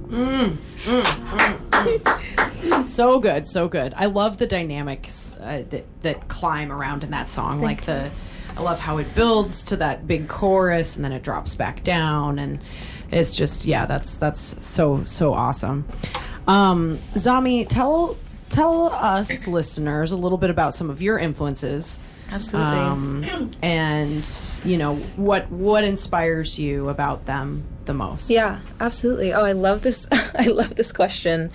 So good, so good. I love the dynamics that climb around in that song. I love how it builds to that big chorus and then it drops back down, and it's just that's so awesome. Zami, tell us listeners a little bit about some of your influences. Absolutely. And what inspires you about them the most? Yeah, absolutely. Oh, I love this. I love this question.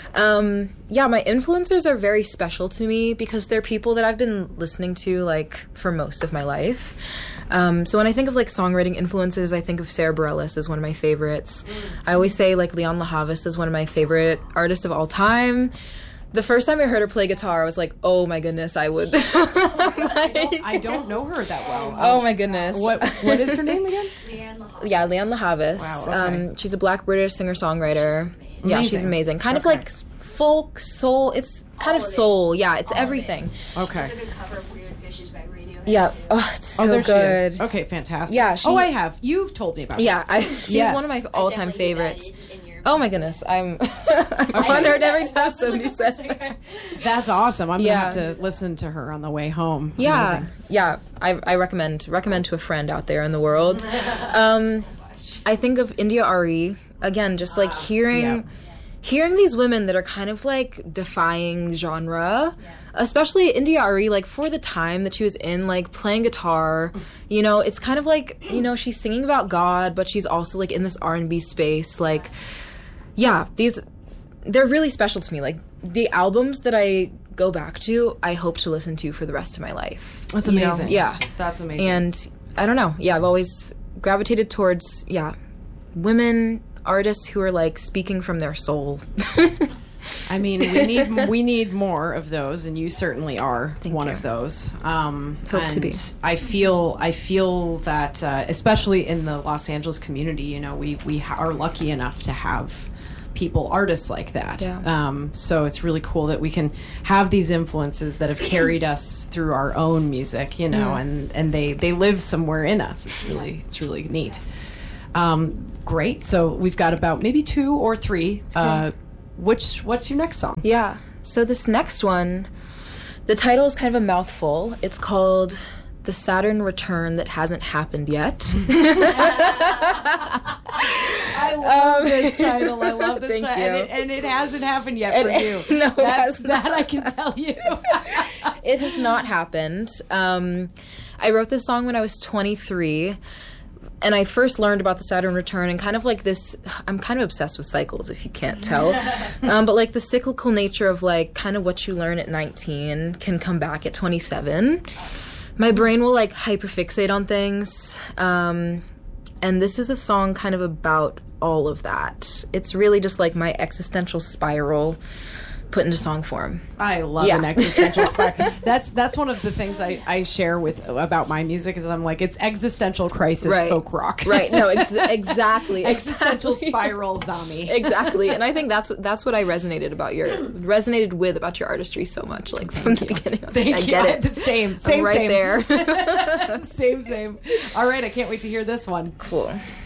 My influencers are very special to me because they're people that I've been listening to like for most of my life. So when I think of like songwriting influences, I think of Sarah Bareilles as one of my favorites. I always say like Leon LaHavas is one of my favorite artists of all time. The first time I heard her play guitar, I was like, oh my goodness, I would. I don't know her that well. Oh my goodness. What is her name again? Leanne LaHavas. Yeah, Leanne LaHavas. Wow, okay. She's a Black British singer-songwriter. Yeah, she's amazing. Kind of Okay. like folk, soul. It's kind of soul. Yeah, it's everything. Okay. It's a good cover of Weird Fishes by Radiohead. Yeah. Oh, it's so there good. she is. Okay, fantastic. Yeah, I have. You've told me about her. Yeah, she's Yes. one of my all-time I definitely did that favorites. in your Oh my goodness, I'm honored every time somebody says that. That's awesome. I'm Yeah. gonna have to listen to her on the way home. Yeah, Amazing. yeah. I recommend to a friend out there in the world. I think of India Ari again, just like hearing these women that are kind of like defying genre. Especially India Ari, like for the time that she was in, like playing guitar, it's kind of like, she's singing about God, but she's also like in this R&B space. Like, yeah, they're really special to me. Like the albums that I go back to, I hope to listen to for the rest of my life. That's You know? amazing. Yeah. That's amazing. And I don't know. Yeah, I've always gravitated towards, women artists who are like speaking from their soul. I mean, we need more of those, and you certainly are one of those. Hope to be. I feel that, especially in the Los Angeles community, we are lucky enough to have artists like that. Yeah. So it's really cool that we can have these influences that have carried us through our own music, and they live somewhere in us. It's really neat. Great. So we've got about maybe 2 or 3. What's your next song? Yeah. So this next one, the title is kind of a mouthful. It's called The Saturn Return That Hasn't Happened Yet. I love this title. I love this Thank title. you. And it hasn't happened yet for you. No, that I can tell you. It has not happened. I wrote this song when I was 23. And I first learned about the Saturn return and kind of like this, I'm kind of obsessed with cycles if you can't tell. But like the cyclical nature of like kind of what you learn at 19 can come back at 27. My brain will like hyperfixate on things. And this is a song kind of about all of that. It's really just like my existential spiral put into song form. I love an existential spiral. That's one of the things I share about my music is I'm like, it's existential crisis folk rock. Right. No, exactly. Existential spiral Zami. Exactly. And I think that's what I resonated with about your artistry so much. Like from the beginning. Thank I you. get it. Same right same. there. Same. All right, I can't wait to hear this one. Cool.